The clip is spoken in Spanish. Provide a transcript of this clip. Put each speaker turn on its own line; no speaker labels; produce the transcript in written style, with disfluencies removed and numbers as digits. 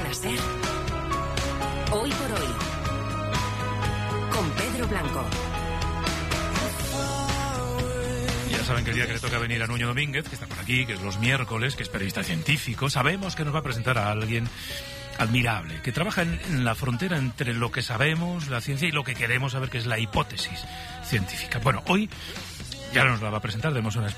mañana SER. Hoy por hoy. Con Pedro Blanco.
Ya saben que el día que le toca venir a Nuño Domínguez, que está por aquí, que es los miércoles, que es periodista científico, sabemos que nos va a presentar a alguien admirable, que trabaja en la frontera entre lo que sabemos, la ciencia, y lo que queremos saber, que es la hipótesis científica. Bueno, hoy ya nos la va a presentar, demos una